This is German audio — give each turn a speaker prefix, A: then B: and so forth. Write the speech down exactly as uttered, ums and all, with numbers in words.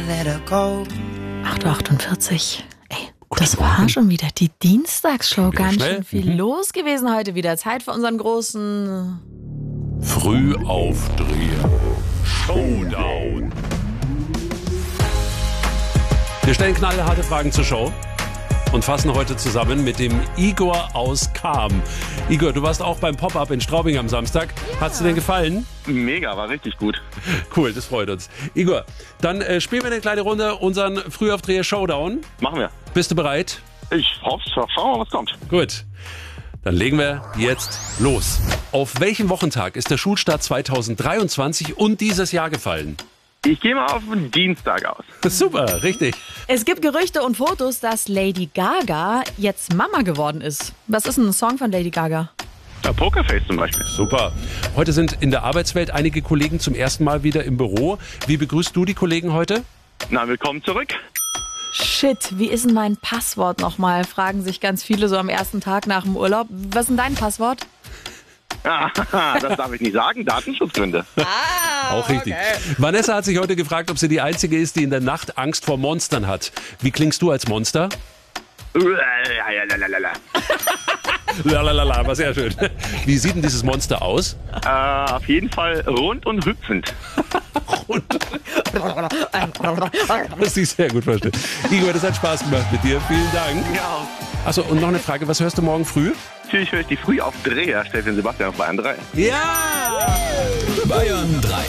A: acht Uhr achtundvierzig. Ey, das war schon wieder die Dienstagsshow.
B: Wieder
A: Ganz
B: schnell.
A: schön viel
B: Mhm.
A: los gewesen heute wieder. Zeit für unseren großen...
B: Frühaufdreher. Showdown. Wir stellen knallharte Fragen zur Show und fassen heute zusammen mit dem Igor aus Cham. Igor, du warst auch beim Pop-Up in Straubing am Samstag. Hat's dir denn gefallen?
C: Mega, war richtig gut.
B: Cool, das freut uns. Igor, dann äh, spielen wir eine kleine Runde unseren Frühaufdreher Showdown.
C: Machen wir.
B: Bist du bereit?
C: Ich hoffe, schauen wir mal, was kommt.
B: Gut. Dann legen wir jetzt los. Auf welchem Wochentag ist der Schulstart zweitausenddreiundzwanzig und dieses Jahr gefallen?
C: Ich gehe mal auf den Dienstag aus.
B: Super, richtig.
A: Es gibt Gerüchte und Fotos, dass Lady Gaga jetzt Mama geworden ist. Was ist denn ein Song von Lady Gaga?
C: Ja, Pokerface zum Beispiel.
B: Super. Heute sind in der Arbeitswelt einige Kollegen zum ersten Mal wieder im Büro. Wie begrüßt du die Kollegen heute?
C: Na, willkommen zurück.
A: Shit, wie ist denn mein Passwort nochmal? Fragen sich ganz viele so am ersten Tag nach dem Urlaub. Was ist denn dein Passwort?
C: Ah, das darf ich nicht sagen, Datenschutzgründe.
B: Auch richtig. Vanessa hat sich heute gefragt, ob sie die Einzige ist, die in der Nacht Angst vor Monstern hat. Wie klingst du als Monster? Lalalala, war sehr schön. Wie sieht denn dieses Monster aus?
C: Äh, auf jeden Fall rund und hüpfend.
B: Das ist sehr gut verstehen. Igor, das hat Spaß gemacht mit dir. Vielen Dank.
C: Ja,
B: Achso, und noch eine Frage. Was hörst du morgen früh?
C: natürlich höre ich die Frühaufdreher, Stefan Sebastian auf Bayern drei.
B: Ja!
D: Bayern drei.